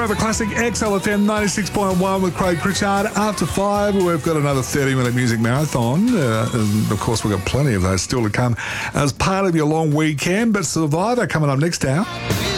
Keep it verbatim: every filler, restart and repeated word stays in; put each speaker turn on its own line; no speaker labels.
Forever Classic, X L F M ninety-six point one with Craig Pritchard. After five, we've got another thirty-minute music marathon. Uh, and of course, we've got plenty of those still to come as part of your long weekend. But Survivor coming up next hour.